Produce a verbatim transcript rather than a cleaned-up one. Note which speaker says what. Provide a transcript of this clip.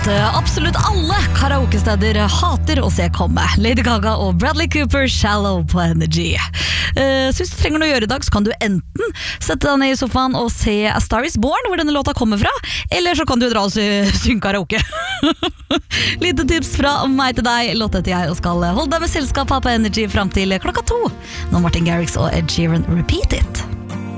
Speaker 1: at absolutt alle karaokesteder hater å se komme. Lady Gaga og Bradley Cooper, Shallow på Energy. Uh, så hvis du trenger noe å gjøre i dag, så kan du enten sette deg ned i sofaen og se A Star Is Born, hvor denne låta kommer fra, eller så kan du dra og synge karaoke. Lite tips fra meg til deg. Låt etter jeg og skal holde deg med selskap her på Energy frem til klokka to. Nå Martin Garrix og Ed Sheeran, Repeat It.